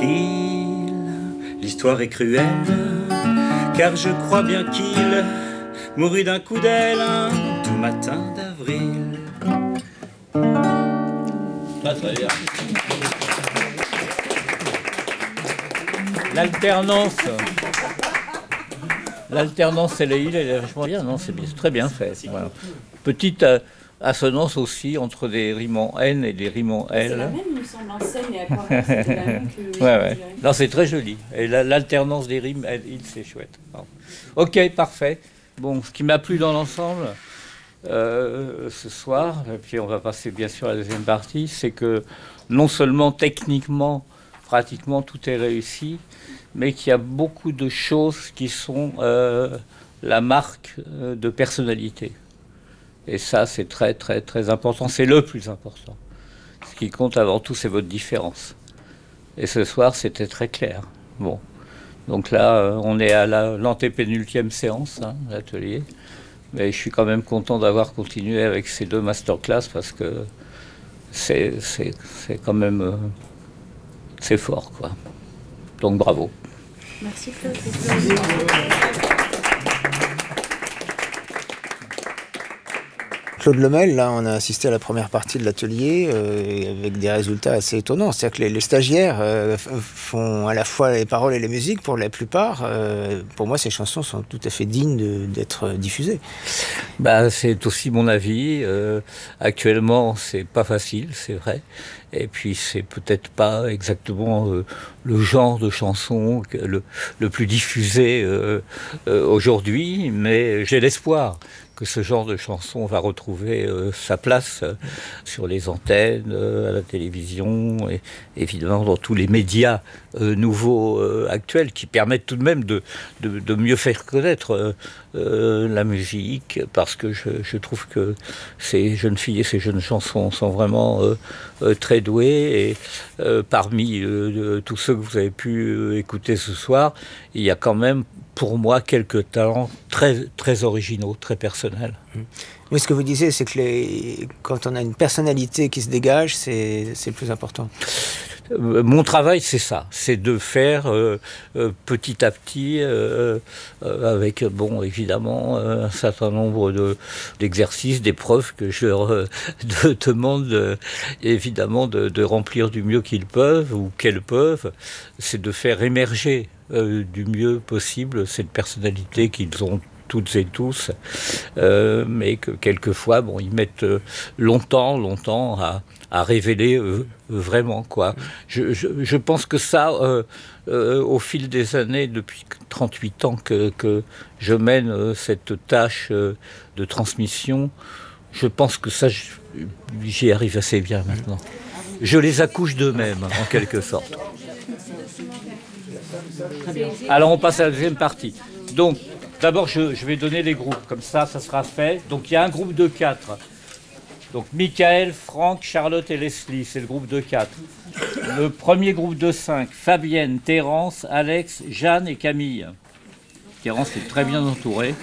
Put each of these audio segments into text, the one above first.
tranquille, l'histoire est cruelle, car je crois bien qu'il mourut d'un coup d'aile un tout matin d'avril. Pas très bien. L'alternance et les îles, elle est vachement bien, non? C'est très bien fait. Voilà. Petite assonance aussi entre des rimes en N et des rimes en L. C'est la même, il me semble, en scène et aquarelle, c'était la même que... Ouais. Non, c'est très joli. Et l'alternance des rimes, L, c'est chouette. Bon. Ok, parfait. Bon, ce qui m'a plu dans l'ensemble, ce soir, et puis on va passer bien sûr à la deuxième partie, c'est que non seulement techniquement, pratiquement tout est réussi, mais qu'il y a beaucoup de choses qui sont la marque de personnalité. Et ça, c'est très, très, très important. C'est le plus important. Ce qui compte avant tout, c'est votre différence. Et ce soir, c'était très clair. Bon. Donc là, on est à l'antépénultième séance, l'atelier. Mais je suis quand même content d'avoir continué avec ces 2 masterclass parce que c'est quand même... c'est fort, quoi. Donc bravo. Merci Claude. Claude Lemel, là, on a assisté à la première partie de l'atelier avec des résultats assez étonnants. C'est-à-dire que les stagiaires font à la fois les paroles et les musiques pour la plupart. Pour moi, ces chansons sont tout à fait dignes d'être diffusées. Bah, c'est aussi mon avis. Actuellement, c'est pas facile, c'est vrai. Et puis, c'est peut-être pas exactement le genre de chanson le plus diffusé aujourd'hui, mais j'ai l'espoir que ce genre de chanson va retrouver sa place sur les antennes, à la télévision, et évidemment dans tous les médias nouveaux actuels qui permettent tout de même de mieux faire connaître la musique, parce que je trouve que ces jeunes filles et ces jeunes chansons sont vraiment très douées, et parmi tous ceux que vous avez pu écouter ce soir, il y a quand même pour moi quelques talents très, très originaux, très personnels. Oui, ce que vous disiez, c'est que quand on a une personnalité qui se dégage, c'est le plus important. Mon travail, c'est ça, c'est de faire petit à petit, avec, bon, évidemment, un certain nombre d'exercices, d'épreuves que je leur demande, évidemment, de remplir du mieux qu'ils peuvent ou qu'elles peuvent. C'est de faire émerger du mieux possible cette personnalité qu'ils ont toutes et tous, mais que quelquefois, bon, ils mettent longtemps à révéler vraiment, quoi. Je pense que ça, au fil des années, depuis 38 ans que je mène cette tâche de transmission, je pense que ça, j'y arrive assez bien maintenant. Je les accouche d'eux-mêmes, en quelque sorte. Alors, on passe à la deuxième partie. Donc, d'abord, je vais donner les groupes, comme ça sera fait. Donc, il y a un groupe de 4. Donc, Michael, Franck, Charlotte et Leslie, c'est le groupe de 4. Le premier groupe de 5, Fabienne, Terence, Alex, Jeanne et Camille. Terence est très bien entouré.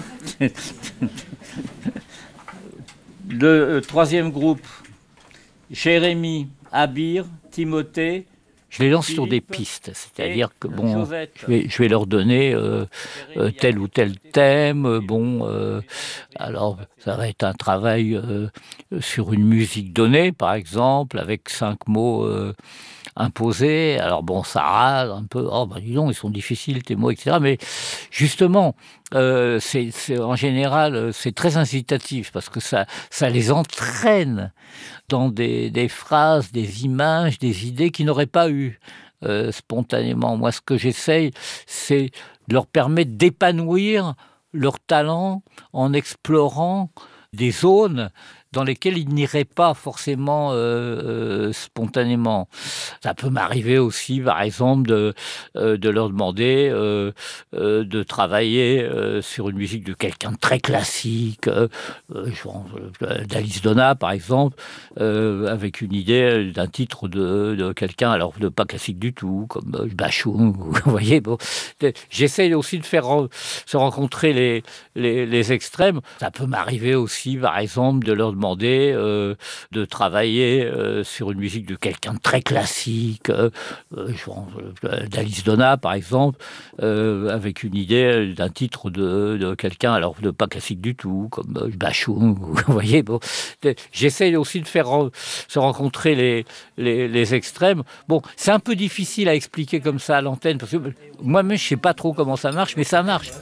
Le troisième groupe, Jérémy, Abir, Timothée. Je les lance sur des pistes, c'est-à-dire que bon, je vais leur donner tel ou tel thème. Alors ça va être un travail sur une musique donnée, par exemple, avec 5 mots imposés. Alors bon, ça rase un peu. Oh bah dis donc, ils sont difficiles tes mots, etc. Mais justement, c'est en général, c'est très incitatif parce que ça les entraîne dans des phrases, des images, des idées qu'ils n'auraient pas eues spontanément. Moi, ce que j'essaye, c'est de leur permettre d'épanouir leur talent en explorant des zones dans lesquelles ils n'iraient pas forcément spontanément. Ça peut m'arriver aussi, par exemple, de leur demander de travailler sur une musique de quelqu'un de très classique, d'Alice Donna, par exemple, avec une idée d'un titre de quelqu'un, alors de pas classique du tout, comme Bachung, vous voyez. Bon, j'essaie aussi de faire se rencontrer les extrêmes. Ça peut m'arriver aussi, par exemple, de leur demander demandé de travailler sur une musique de quelqu'un de très classique, d'Alice Donna par exemple, avec une idée d'un titre de quelqu'un, alors pas classique du tout, comme Bachung, vous voyez. Bon, j'essaie aussi de faire se rencontrer les extrêmes. Bon, c'est un peu difficile à expliquer comme ça à l'antenne, parce que moi-même, je ne sais pas trop comment ça marche, mais ça marche.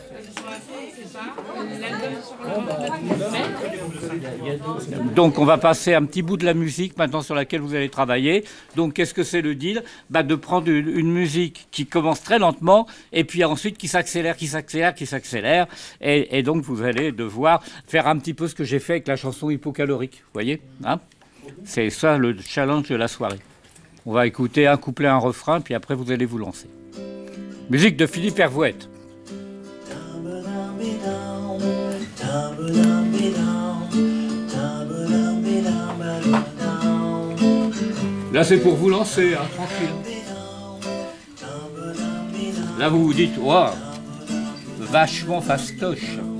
Donc on va passer un petit bout de la musique maintenant sur laquelle vous allez travailler. Donc qu'est-ce que c'est le deal ? De prendre une musique qui commence très lentement et puis ensuite qui s'accélère. Et donc vous allez devoir faire un petit peu ce que j'ai fait avec la chanson Hypocalorique. Vous voyez, hein ? C'est ça le challenge de la soirée. On va écouter un couplet, un refrain, puis après vous allez vous lancer. Musique de Philippe Hervouette. Là, c'est pour vous lancer, hein, tranquille. Là, vous vous dites, waouh, vachement fastoche.